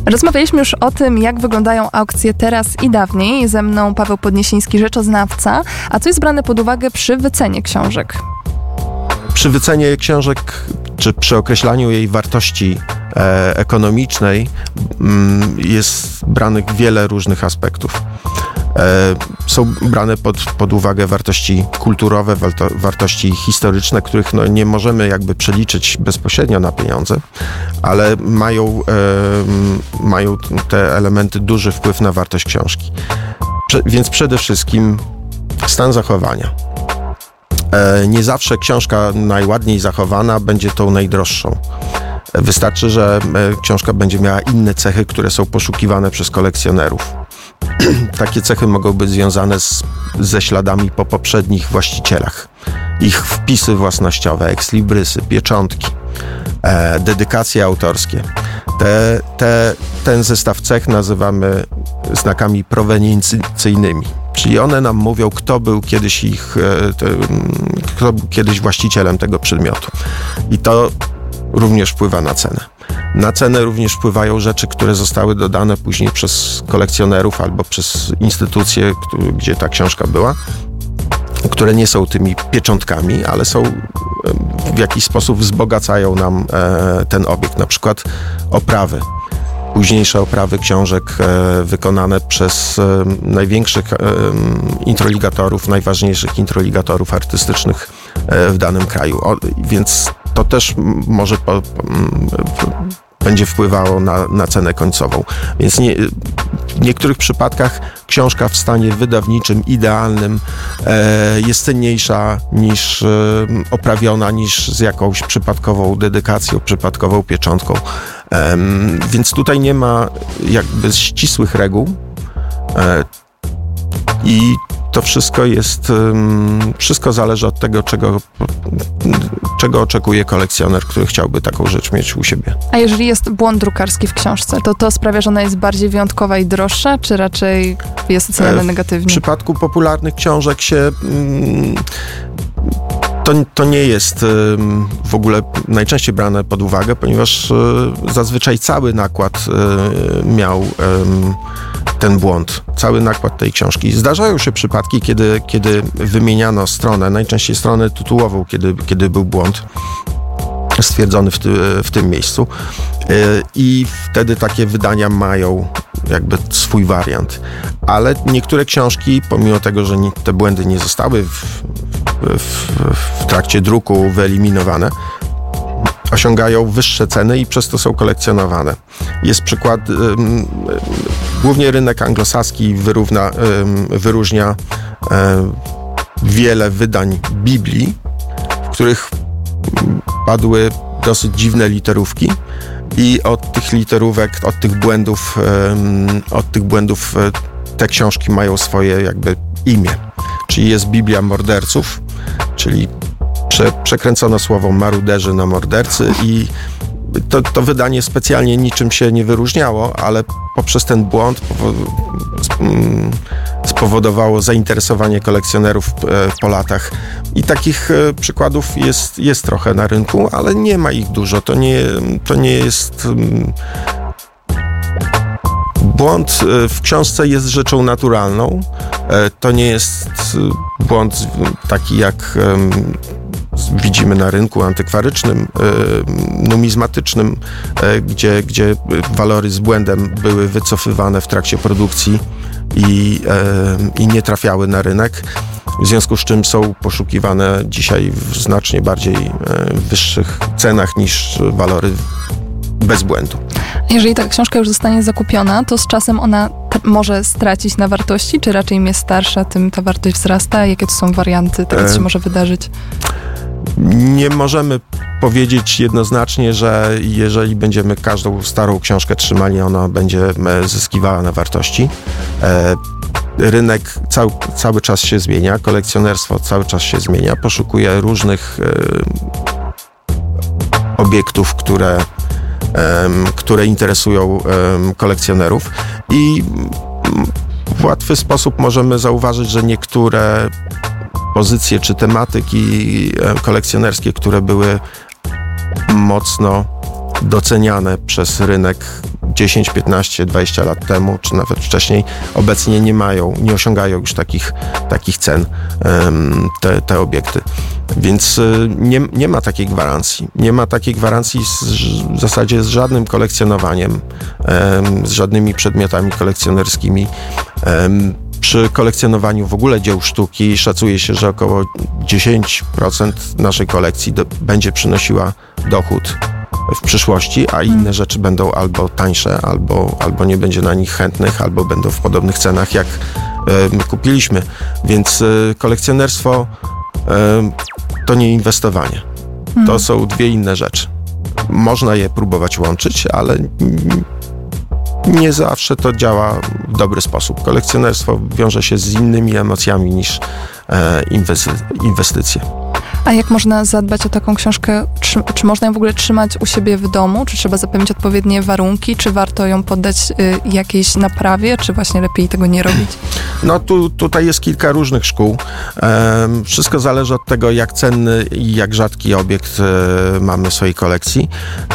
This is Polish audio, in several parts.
Rozmawialiśmy już o tym, jak wyglądają aukcje teraz i dawniej. Ze mną Paweł Podniesiński, rzeczoznawca. A co jest brane pod uwagę przy wycenie książek? Przy wycenie książek, czy przy określaniu jej wartości ekonomicznej jest branych wiele różnych aspektów. Są brane pod uwagę wartości kulturowe, wartości historyczne, których nie możemy jakby przeliczyć bezpośrednio na pieniądze, ale mają te elementy duży wpływ na wartość książki. Więc przede wszystkim stan zachowania. Nie zawsze książka najładniej zachowana będzie tą najdroższą. Wystarczy, że książka będzie miała inne cechy, które są poszukiwane przez kolekcjonerów. Takie cechy mogą być związane ze śladami po poprzednich właścicielach. Ich wpisy własnościowe, ekslibrysy, pieczątki, dedykacje autorskie. Ten zestaw cech nazywamy znakami proweniencyjnymi. Czyli one nam mówią, kto był kiedyś właścicielem tego przedmiotu. I to również wpływa na cenę. Na cenę również wpływają rzeczy, które zostały dodane później przez kolekcjonerów albo przez instytucje, gdzie ta książka była, które nie są tymi pieczątkami, ale są w jakiś sposób wzbogacają nam ten obiekt. Na przykład oprawy. Późniejsze oprawy książek wykonane przez największych introligatorów, najważniejszych introligatorów artystycznych w danym kraju. Więc to też może będzie wpływało na cenę końcową. Więc w niektórych przypadkach książka w stanie wydawniczym idealnym jest cenniejsza niż oprawiona, niż z jakąś przypadkową dedykacją, przypadkową pieczątką. Więc tutaj nie ma jakby ścisłych reguł i to wszystko zależy od tego, czego oczekuje kolekcjoner, który chciałby taką rzecz mieć u siebie. A jeżeli jest błąd drukarski w książce, to sprawia, że ona jest bardziej wyjątkowa i droższa, czy raczej jest oceniana negatywnie? W przypadku popularnych książek to nie jest w ogóle najczęściej brane pod uwagę, ponieważ zazwyczaj cały nakład miał ten błąd, cały nakład tej książki. Zdarzają się przypadki, kiedy wymieniano stronę, najczęściej stronę tytułową, kiedy był błąd stwierdzony w tym miejscu i wtedy takie wydania mają jakby swój wariant. Ale niektóre książki, pomimo tego, że te błędy nie zostały w trakcie druku wyeliminowane, osiągają wyższe ceny i przez to są kolekcjonowane. Jest przykład, głównie rynek anglosaski wyróżnia wiele wydań Biblii, w których padły dosyć dziwne literówki i od tych literówek, od tych błędów te książki mają swoje jakby imię. Czyli jest Biblia morderców, czyli przekręcono słowo maruderzy na mordercy i to wydanie specjalnie niczym się nie wyróżniało, ale poprzez ten błąd spowodowało zainteresowanie kolekcjonerów po latach. I takich przykładów jest trochę na rynku, ale nie ma ich dużo. To nie jest... Błąd w książce jest rzeczą naturalną. To nie jest błąd taki jak widzimy na rynku antykwarycznym, numizmatycznym, gdzie walory z błędem były wycofywane w trakcie produkcji i nie trafiały na rynek. W związku z czym są poszukiwane dzisiaj w znacznie bardziej wyższych cenach niż walory bez błędu. Jeżeli ta książka już zostanie zakupiona, to z czasem ona może stracić na wartości, czy raczej im jest starsza, tym ta wartość wzrasta? Jakie to są warianty tego, co się może wydarzyć? Nie możemy powiedzieć jednoznacznie, że jeżeli będziemy każdą starą książkę trzymali, ona będzie zyskiwała na wartości. Rynek cały czas się zmienia, kolekcjonerstwo cały czas się zmienia, poszukuje różnych obiektów, które interesują kolekcjonerów i w łatwy sposób możemy zauważyć, że niektóre pozycje czy tematyki kolekcjonerskie, które były mocno doceniane przez rynek 10, 15, 20 lat temu, czy nawet wcześniej, obecnie nie osiągają już takich cen te obiekty. Więc nie ma takiej gwarancji. Nie ma takiej gwarancji w zasadzie z żadnym kolekcjonowaniem, z żadnymi przedmiotami kolekcjonerskimi. Przy kolekcjonowaniu w ogóle dzieł sztuki szacuje się, że około 10% naszej kolekcji będzie przynosiła dochód w przyszłości, a inne rzeczy będą albo tańsze, albo nie będzie na nich chętnych, albo będą w podobnych cenach, jak my kupiliśmy. Więc kolekcjonerstwo to nie inwestowanie. To są dwie inne rzeczy. Można je próbować łączyć, ale nie zawsze to działa w dobry sposób. Kolekcjonerstwo wiąże się z innymi emocjami niż inwestycje. A jak można zadbać o taką książkę? Czy można ją w ogóle trzymać u siebie w domu? Czy trzeba zapewnić odpowiednie warunki? Czy warto ją poddać jakiejś naprawie? Czy właśnie lepiej tego nie robić? No tutaj jest kilka różnych szkół. Wszystko zależy od tego, jak cenny i jak rzadki obiekt mamy w swojej kolekcji.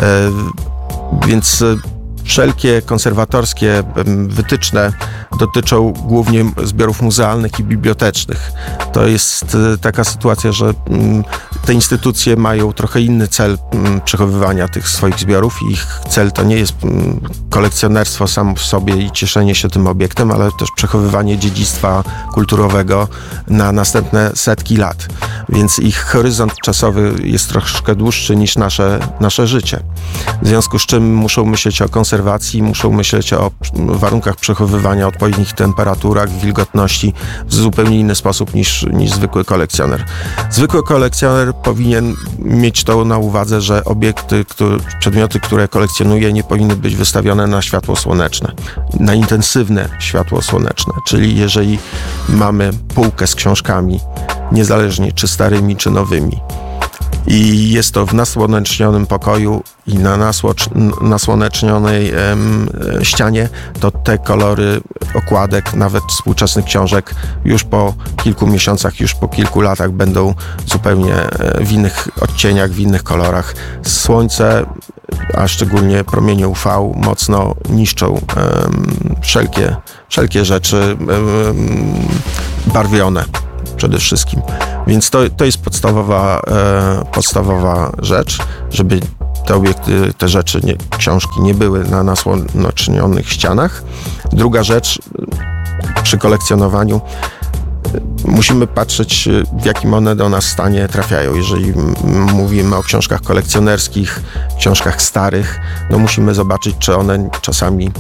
Więc wszelkie konserwatorskie wytyczne dotyczą głównie zbiorów muzealnych i bibliotecznych. To jest taka sytuacja, że te instytucje mają trochę inny cel przechowywania tych swoich zbiorów. Ich cel to nie jest kolekcjonerstwo samo w sobie i cieszenie się tym obiektem, ale też przechowywanie dziedzictwa kulturowego na następne setki lat. Więc ich horyzont czasowy jest troszkę dłuższy niż nasze życie. W związku z czym muszą myśleć o konserwacji, muszą myśleć o warunkach przechowywania, odpowiednich temperaturach, wilgotności w zupełnie inny sposób niż zwykły kolekcjoner. Zwykły kolekcjoner powinien mieć to na uwadze, że przedmioty, które kolekcjonuje, nie powinny być wystawione na światło słoneczne, na intensywne światło słoneczne. Czyli jeżeli mamy półkę z książkami, niezależnie czy starymi, czy nowymi, i jest to w nasłonecznionym pokoju i na nasłonecznionej ścianie, to te kolory okładek, nawet współczesnych książek, już po kilku miesiącach, już po kilku latach będą zupełnie w innych odcieniach, w innych kolorach. Słońce, a szczególnie promienie UV, mocno niszczą wszelkie rzeczy barwione przede wszystkim. Więc to jest podstawowa rzecz, żeby te obiekty, te rzeczy, książki nie były na nasłonecznionych ścianach. Druga rzecz, przy kolekcjonowaniu musimy patrzeć, w jakim one do nas stanie trafiają. Jeżeli mówimy o książkach kolekcjonerskich, książkach starych, no musimy zobaczyć, czy one czasami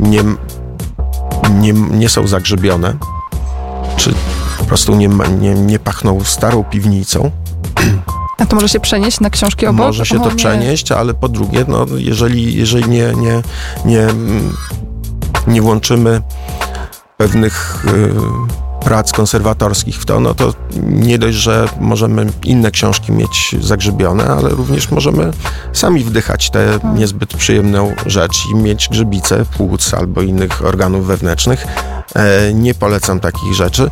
nie są zagrzebione, czy po prostu nie pachną starą piwnicą. A to może się przenieść na książki obok? Może się to przenieść, ale po drugie, no, jeżeli nie włączymy pewnych prac konserwatorskich w to, no to nie dość, że możemy inne książki mieć zagrzebione, ale również możemy sami wdychać tę niezbyt przyjemną rzecz i mieć grzybice płuc albo innych organów wewnętrznych. Nie polecam takich rzeczy,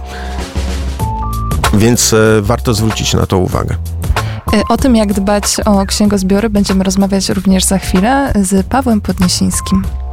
więc warto zwrócić na to uwagę. O tym, jak dbać o księgozbiory, będziemy rozmawiać również za chwilę z Pawłem Podniesińskim.